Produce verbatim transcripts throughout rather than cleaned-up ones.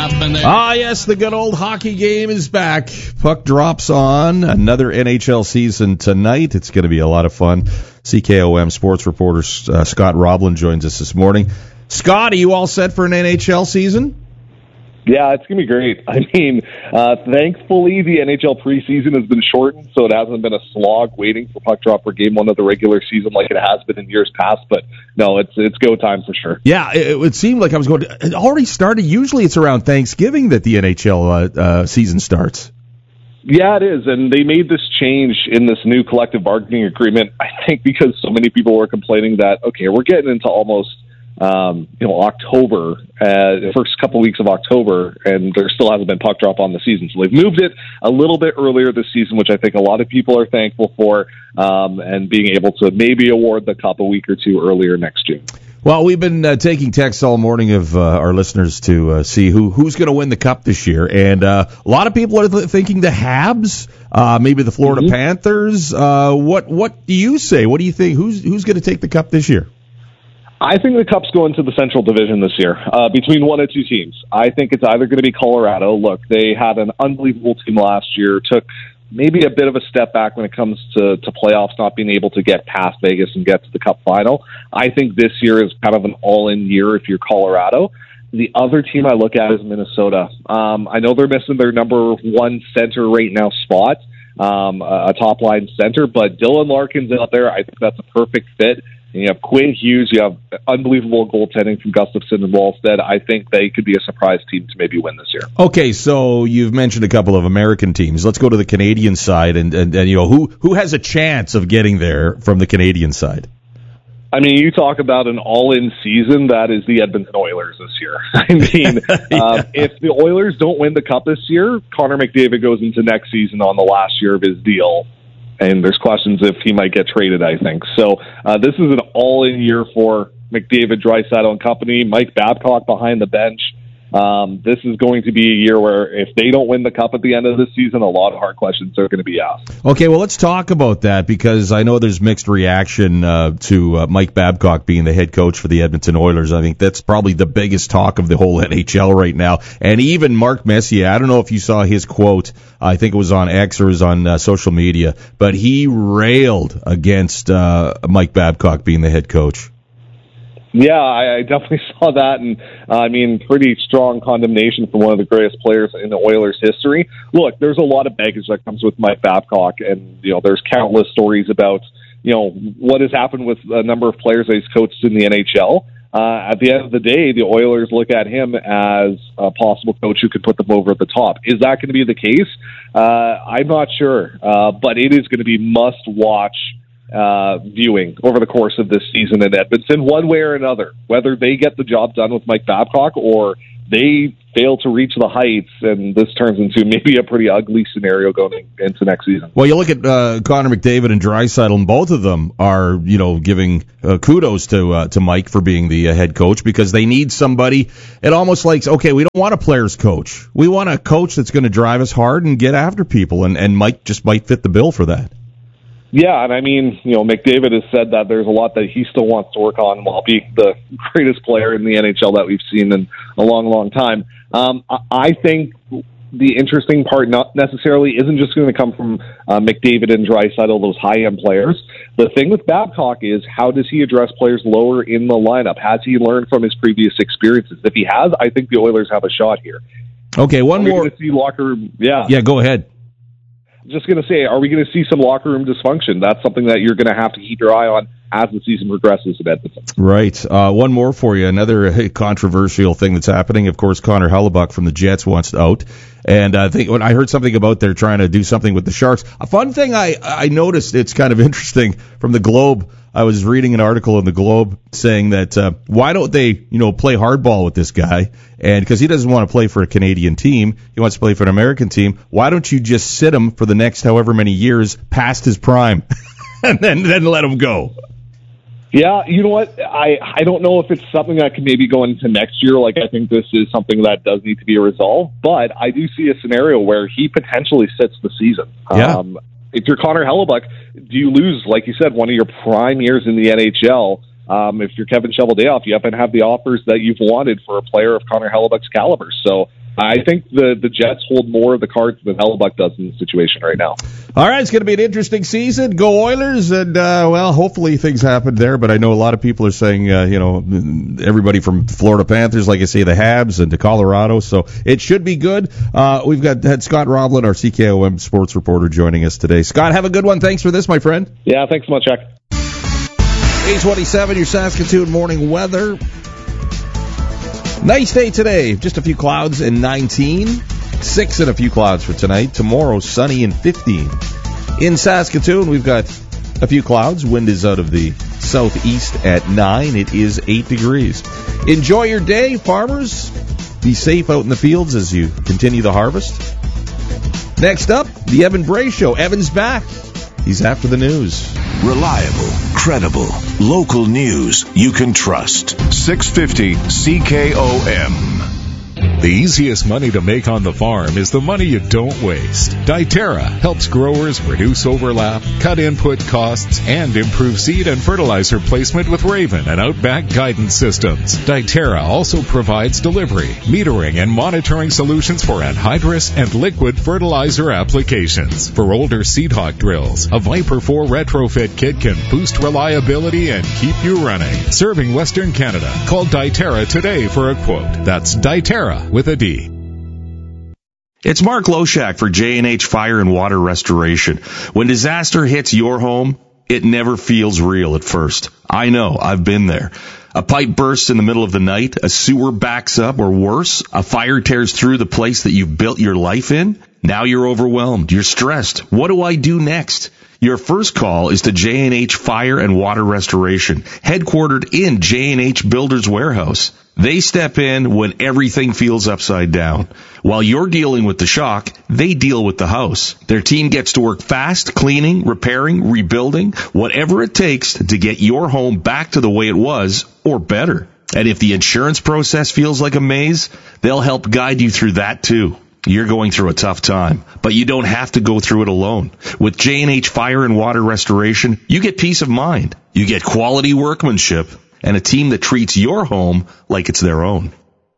happening. Ah, yes, the good old hockey game is back. Puck drops on. Another N H L season tonight. It's going to be a lot of fun. C K O M sports reporter uh, Scott Roblin joins us this morning. Scott, are you all set for an N H L season? Yeah, it's going to be great. I mean, uh, thankfully, the N H L preseason has been shortened, so it hasn't been a slog waiting for puck drop for game one of the regular season like it has been in years past. But, no, it's it's go time for sure. Yeah, it, it seemed like I was going to... It already started. Usually it's around Thanksgiving that the N H L uh, uh, season starts. Yeah, it is, and they made this change in this new collective bargaining agreement, I think because so many people were complaining that, okay, we're getting into almost... Um, you know, October, uh, the first couple weeks of October, and there still hasn't been puck drop on the season. So they've moved it a little bit earlier this season, which I think a lot of people are thankful for, um, and being able to maybe award the cup a week or two earlier next June. Well, we've been uh, taking texts all morning of uh, our listeners to uh, see who who's going to win the cup this year, and uh, a lot of people are th- thinking the Habs, uh, maybe the Florida mm-hmm. Panthers. Uh, what what do you say? What do you think? Who's who's going to take the cup this year? I think the Cup's going to the Central Division this year, uh, between one of two teams. I think it's either going to be Colorado. Look, they had an unbelievable team last year, took maybe a bit of a step back when it comes to, to playoffs, not being able to get past Vegas and get to the Cup final. I think this year is kind of an all-in year if you're Colorado. The other team I look at is Minnesota. Um, I know they're missing their number one center right now spot, um, a top-line center, but Dylan Larkin's out there. I think that's a perfect fit. And you have Quinn Hughes, you have unbelievable goaltending from Gustafsson and Wallstead. I think they could be a surprise team to maybe win this year. Okay, so you've mentioned a couple of American teams. Let's go to the Canadian side, and, and, and you know who who has a chance of getting there from the Canadian side? I mean, you talk about an all-in season, that is the Edmonton Oilers this year. I mean, yeah. um, if the Oilers don't win the Cup this year, Connor McDavid goes into next season on the last year of his deal. And there's questions if he might get traded, I think. So uh, this is an all-in year for McDavid, Draisaitl and company. Mike Babcock behind the bench. Um, this is going to be a year where if they don't win the Cup at the end of the season, a lot of hard questions are going to be asked. Okay, well, let's talk about that because I know there's mixed reaction uh, to uh, Mike Babcock being the head coach for the Edmonton Oilers. I think that's probably the biggest talk of the whole N H L right now. And even Mark Messier, I don't know if you saw his quote. I think it was on X or it was on uh, social media, but he railed against uh, Mike Babcock being the head coach. Yeah, I, I definitely saw that, and uh, I mean, pretty strong condemnation from one of the greatest players in the Oilers' history. Look, there's a lot of baggage that comes with Mike Babcock, and you know, there's countless stories about you know what has happened with a number of players that he's coached in the N H L. Uh, at the end of the day, the Oilers look at him as a possible coach who could put them over at the top. Is that going to be the case? Uh, I'm not sure, uh, but it is going to be must-watch uh, viewing over the course of this season in Edmonton, one way or another, whether they get the job done with Mike Babcock or they fail to reach the heights, and this turns into maybe a pretty ugly scenario going into next season. Well, you look at uh, Connor McDavid and Draisaitl, and both of them are, you know, giving uh, kudos to uh, to Mike for being the uh, head coach because they need somebody. It almost like, okay, we don't want a player's coach. We want a coach that's going to drive us hard and get after people, and, and Mike just might fit the bill for that. Yeah, and I mean, you know, McDavid has said that there's a lot that he still wants to work on while being the greatest player in the N H L that we've seen in a long, long time. Um, I think the interesting part not necessarily isn't just going to come from uh, McDavid and Draisaitl, those high-end players. The thing with Babcock is how does he address players lower in the lineup? Has he learned from his previous experiences? If he has, I think the Oilers have a shot here. Okay, one Are more. We gonna see locker room, yeah. Yeah, go ahead. Just going to say, are we going to see some locker room dysfunction? That's something that you're going to have to keep your eye on as the season progresses at Edmonton. Right. Uh, one more for you. Another controversial thing that's happening. Of course, Connor Hellebuyck from the Jets wants out. And I think when I heard something about they're trying to do something with the Sharks. A fun thing I, I noticed, it's kind of interesting, from the Globe. I was reading an article in the Globe saying that uh, why don't they, you know, play hardball with this guy? And because he doesn't want to play for a Canadian team, he wants to play for an American team. Why don't you just sit him for the next however many years past his prime, and then then let him go? Yeah, you know what? I, I don't know if it's something that can maybe go into next year. Like, I think this is something that does need to be resolved. But I do see a scenario where he potentially sits the season. Yeah. Um, if you're Connor Hellebuyck, do you lose, like you said, one of your prime years in the N H L? Um, if you're Kevin Cheveldayoff, you haven't have the offers that you've wanted for a player of Connor Hellebuck's caliber. So I think the, the Jets hold more of the cards than Hellebuyck does in the situation right now. All right, it's going to be an interesting season. Go Oilers, and, uh, well, hopefully things happen there, but I know a lot of people are saying, uh, you know, everybody from Florida Panthers, like I say, the Habs, and to Colorado, so it should be good. Uh, we've got had Scott Roblin, our C K O M sports reporter, joining us today. Scott, have a good one. Thanks for this, my friend. Yeah, thanks so much, Jack. eight twenty-seven, your Saskatoon morning weather. Nice day today. Just a few clouds and nineteen. Six and a few clouds for tonight. Tomorrow, sunny and fifteen. In Saskatoon, we've got a few clouds. Wind is out of the southeast at nine. It is eight degrees. Enjoy your day, farmers. Be safe out in the fields as you continue the harvest. Next up, the Evan Bray Show. Evan's back. He's after the news. Reliable, credible, local news you can trust. six fifty C K O M. The easiest money to make on the farm is the money you don't waste. Diterra helps growers reduce overlap, cut input costs, and improve seed and fertilizer placement with Raven and Outback guidance systems. Diterra also provides delivery, metering, and monitoring solutions for anhydrous and liquid fertilizer applications. For older seed hawk drills, a Viper four retrofit kit can boost reliability and keep you running. Serving Western Canada. Call Diterra today for a quote. That's Diterra with a D. It's Mark Loshak for J and H Fire and Water Restoration. When disaster hits your home, it never feels real at first. I know, I've been there. A pipe bursts in the middle of the night, a sewer backs up, or worse, a fire tears through the place that you've built your life in. Now you're overwhelmed, you're stressed. What do I do next? Your first call is to J and H Fire and Water Restoration, headquartered in J and H Builders Warehouse. They step in when everything feels upside down. While you're dealing with the shock, they deal with the house. Their team gets to work fast, cleaning, repairing, rebuilding, whatever it takes to get your home back to the way it was, or better. And if the insurance process feels like a maze, they'll help guide you through that too. You're going through a tough time, but you don't have to go through it alone. With J and H Fire and Water Restoration, you get peace of mind. You get quality workmanship and a team that treats your home like it's their own.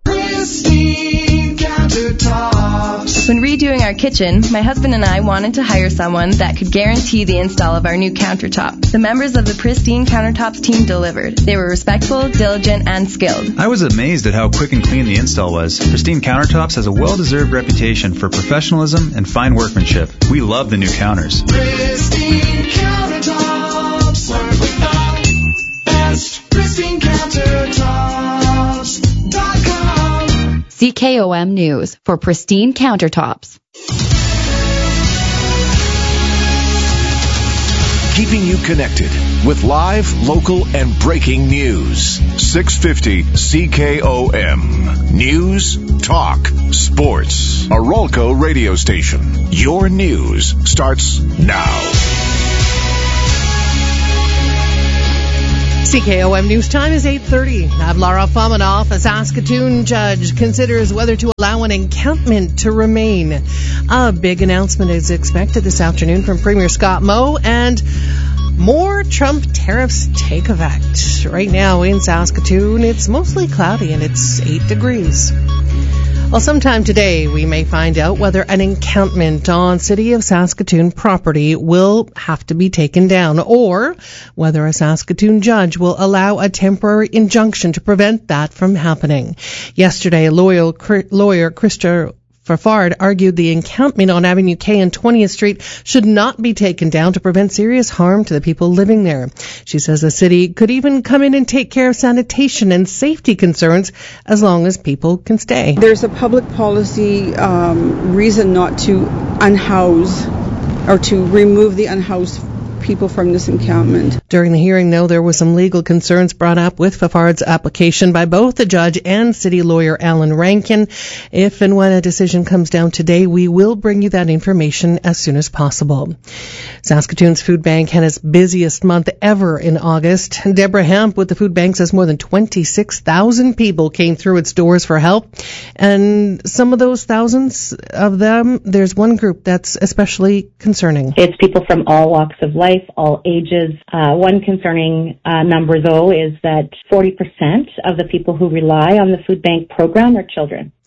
Pristine Countertops. When redoing our kitchen, my husband and I wanted to hire someone that could guarantee the install of our new countertop. The members of the Pristine Countertops team delivered. They were respectful, diligent, and skilled. I was amazed at how quick and clean the install was. Pristine Countertops has a well-deserved reputation for professionalism and fine workmanship. We love the new counters. Pristine Countertops. Work without best. Pristine Countertops dot com. C K O M News for Pristine Countertops. Keeping you connected with live, local, and breaking news. six fifty C K O M. News, talk, sports. A Rolco radio station. Your news starts now. C K O M News Time is eight thirty. I'm Laura Fominov. A Saskatoon judge considers whether to allow an encampment to remain. A big announcement is expected this afternoon from Premier Scott Moe, and more Trump tariffs take effect. Right now in Saskatoon, it's mostly cloudy and it's eight degrees. Well, sometime today, we may find out whether an encampment on City of Saskatoon property will have to be taken down, or whether a Saskatoon judge will allow a temporary injunction to prevent that from happening. Yesterday, lawyer, lawyer Krista Fafard argued the encampment on Avenue K and twentieth Street should not be taken down to prevent serious harm to the people living there. She says the city could even come in and take care of sanitation and safety concerns as long as people can stay. There's a public policy um, reason not to unhouse or to remove the unhoused people from this encampment. During the hearing, though, there were some legal concerns brought up with Fafard's application by both the judge and city lawyer Alan Rankin. If and when a decision comes down today, we will bring you that information as soon as possible. Saskatoon's food bank had its busiest month ever in August. Deborah Hamp with the food bank says more than twenty-six thousand people came through its doors for help. And some of those thousands of them, there's one group that's especially concerning. It's people from all walks of life, all ages. Uh, one concerning uh, number, though, is that forty percent of the people who rely on the food bank program are children.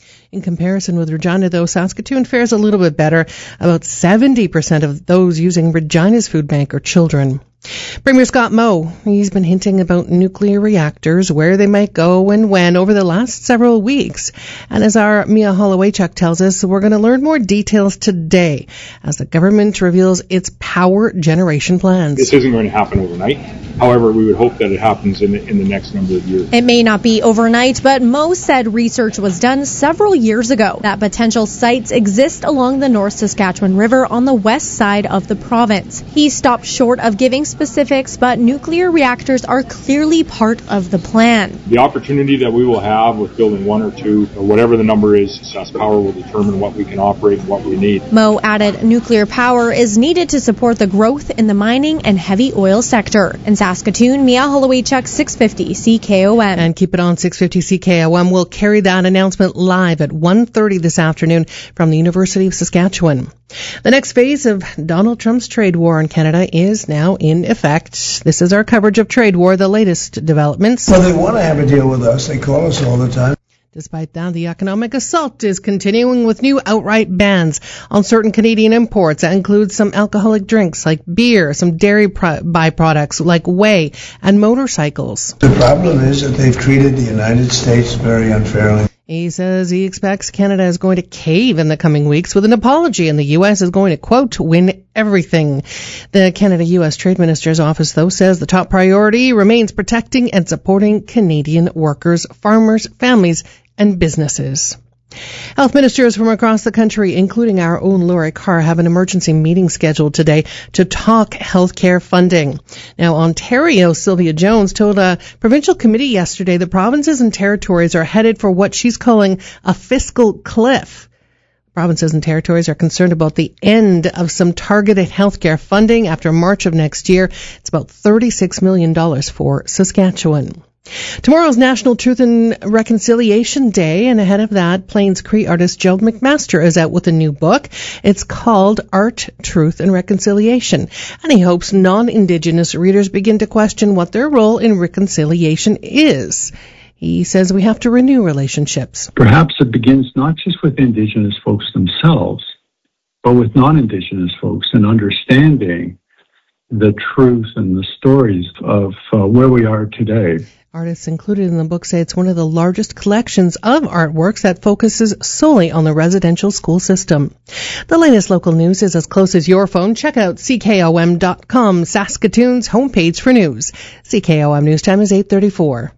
In comparison with Regina, though, Saskatoon fares a little bit better. About seventy percent of those using Regina's food bank are children. Premier Scott Moe, he's been hinting about nuclear reactors, where they might go and when over the last several weeks. And as our Mia Holowaychuk tells us, we're going to learn more details today as the government reveals its power generation plans. This isn't going to happen overnight. However, we would hope that it happens in the, in the next number of years. It may not be overnight, but Moe said research was done several years ago that potential sites exist along the North Saskatchewan River on the west side of the province. He stopped short of giving specifics, but nuclear reactors are clearly part of the plan. The opportunity that we will have with building one or two, or whatever the number is, SaskPower will determine what we can operate and what we need. Moe added nuclear power is needed to support the growth in the mining and heavy oil sector. In Saskatoon, Mia Holowaychuk, six fifty C K O M. And keep it on six fifty C K O M. We'll carry that announcement live at one thirty this afternoon from the University of Saskatchewan. The next phase of Donald Trump's trade war in Canada is now in effect. This is our coverage of trade war, the latest developments. Well, they want to have a deal with us. They call us all the time. Despite that, the economic assault is continuing with new outright bans on certain Canadian imports. That includes some alcoholic drinks like beer, some dairy pro- byproducts like whey, and motorcycles. The problem is that they've treated the United States very unfairly. He says he expects Canada is going to cave in the coming weeks with an apology, and the U S is going to, quote, win everything. The Canada-U S Trade Minister's office, though, says the top priority remains protecting and supporting Canadian workers, farmers, families, and businesses. Health ministers from across the country, including our own Lori Carr, have an emergency meeting scheduled today to talk healthcare funding. Now, Ontario, Sylvia Jones, told a provincial committee yesterday the provinces and territories are headed for what she's calling a fiscal cliff. Provinces and territories are concerned about the end of some targeted healthcare funding after March of next year. It's about thirty-six million dollars for Saskatchewan. Tomorrow's National Truth and Reconciliation Day, and ahead of that, Plains Cree artist Gerald McMaster is out with a new book. It's called Art, Truth and Reconciliation, and he hopes non-Indigenous readers begin to question what their role in reconciliation is. He says we have to renew relationships. Perhaps it begins not just with Indigenous folks themselves, but with non-Indigenous folks, and understanding the truth and the stories of uh, where we are today. Artists included in the book say it's one of the largest collections of artworks that focuses solely on the residential school system. The latest local news is as close as your phone. Check out C K O M dot com, Saskatoon's homepage for news. C K O M News Time is eight thirty-four.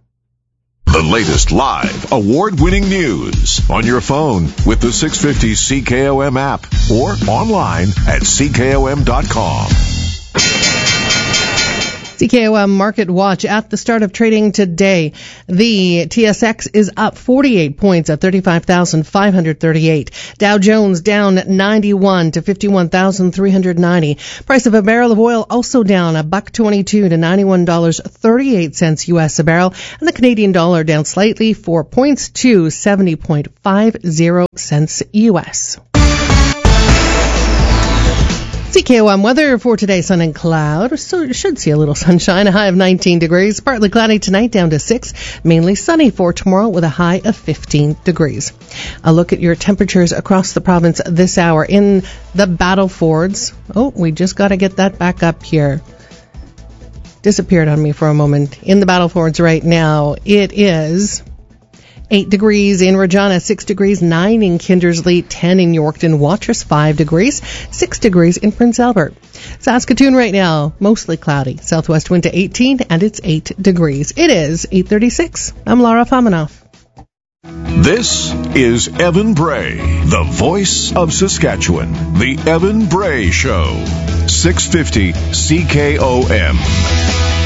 The latest live, award-winning news on your phone with the six fifty C K O M app or online at C K O M dot com. C K O M Market Watch at the start of trading today. The T S X is up forty-eight points at thirty-five thousand five hundred thirty-eight. Dow Jones down ninety-one to fifty-one thousand three hundred ninety. Price of a barrel of oil also down a buck twenty-two to ninety-one dollars and thirty-eight cents U S a barrel. And the Canadian dollar down slightly, four points to seventy point five zero cents U S. C K O M weather for today, sun and cloud. So you should see a little sunshine, a high of nineteen degrees. Partly cloudy tonight, down to six. Mainly sunny for tomorrow with a high of fifteen degrees. A look at your temperatures across the province this hour in the Battlefords. Oh, we just got to get that back up here. Disappeared on me for a moment. In the Battlefords right now, it is eight degrees in Regina, six degrees, nine in Kindersley, ten in Yorkton, Watrous, five degrees, six degrees in Prince Albert. Saskatoon right now, mostly cloudy, southwest wind to eighteen, and it's eight degrees. It is eight thirty-six. I'm Laura Famanoff. This is Evan Bray, the voice of Saskatchewan. The Evan Bray Show, six fifty C K O M.